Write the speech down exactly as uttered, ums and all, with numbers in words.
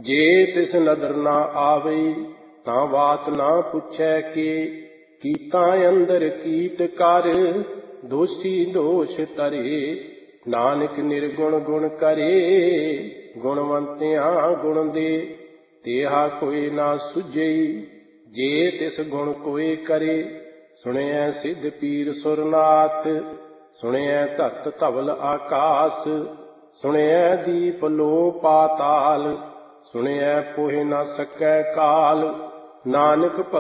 जे तिस नदर ना आवई ता बात ना पुछै के, कीता अंदर कीट कर दोषी दोष तरे। नानक निर्गुण गुण करे गुणवंतिया गुण दे, तेहा कोई ना सुझई जे तिस गुण कोई करे। सुनिए सिद्ध पीर सुरनाथ सुनिए धरत धवल आकाश, सुनिए दीप लो पाताल सुनिए पोहि न सकै काल। नानक